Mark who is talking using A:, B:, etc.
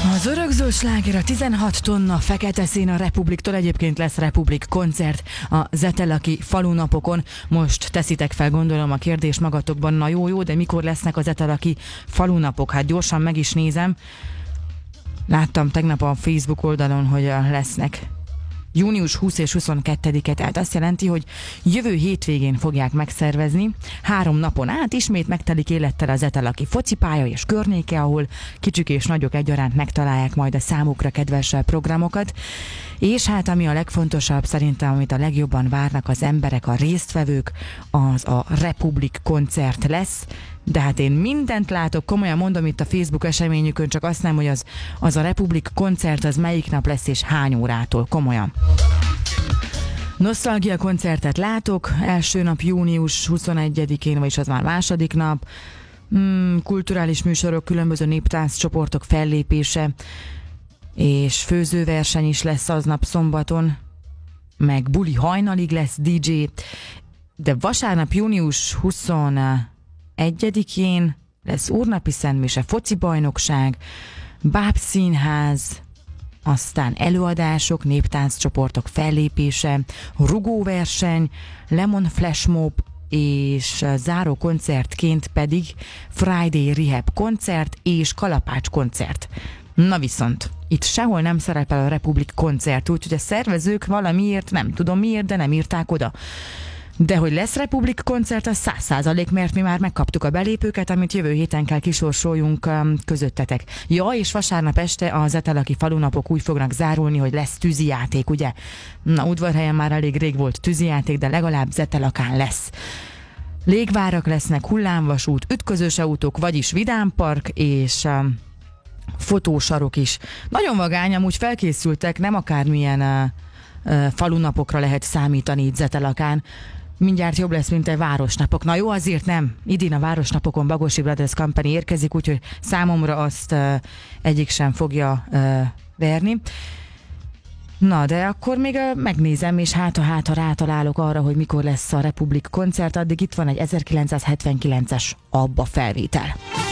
A: Az örökzöld sláger, a 16 tonna fekete szín a Republiktól. Egyébként lesz Republik koncert a Zetelaki falunapokon. Most teszitek fel, gondolom, a kérdés magatokban, na jó, de mikor lesznek a Zetelaki falunapok? Hát gyorsan meg is nézem. Láttam tegnap a Facebook oldalon, hogy lesznek. Június 20 és 22-e, tehát azt jelenti, hogy jövő hétvégén fogják megszervezni. 3 napon át ismét megtelik élettel a Zetelaki focipálya és környéke, ahol kicsik és nagyok egyaránt megtalálják majd a számukra kedves programokat. És hát ami a legfontosabb, szerintem, amit a legjobban várnak az emberek, a résztvevők, az a Republik koncert lesz. De hát én mindent látok, komolyan mondom, itt a Facebook eseményükön, csak azt nem, hogy az a Republik koncert az melyik nap lesz és hány órától, komolyan. Nosztalgia koncertet látok, első nap június 21-én, vagyis az már második nap. Kulturális műsorok, különböző néptánccsoportok fellépése, és főzőverseny is lesz aznap szombaton, meg buli hajnalig lesz DJ, de vasárnap június 21-én lesz úrnapi szentmise, foci bajnokság, bábszínház, aztán előadások, néptánccsoportok fellépése, rugóverseny, Lemon Flashmob, és záró koncertként pedig Friday Rehab koncert és kalapács koncert. Na viszont, itt sehol nem szerepel a Republik koncert, úgyhogy a szervezők valamiért, nem tudom miért, de nem írták oda. De hogy lesz Republik koncert, az 100%, mert mi már megkaptuk a belépőket, amit jövő héten kell kisorsoljunk közöttetek. Ja, és vasárnap este a Zetelaki falunapok úgy fognak zárulni, hogy lesz tűzijáték, ugye? Na, Udvarhelyen már elég rég volt tűzijáték, de legalább Zetelakán lesz. Légvárak lesznek, hullámvasút, ütközős autók, vagyis vidámpark, és fotósarok is. Nagyon vagány, amúgy felkészültek, nem akármilyen falunapokra lehet számítani itt Zetelakán. Mindjárt jobb lesz, mint egy városnapok. Na jó, azért nem. Idén a városnapokon Bagosi Brothers Company érkezik, úgyhogy számomra azt egyik sem fogja verni. Na, de akkor még megnézem, és hát rátalálok arra, hogy mikor lesz a Republik koncert. Addig itt van egy 1979-es Abba felvétel.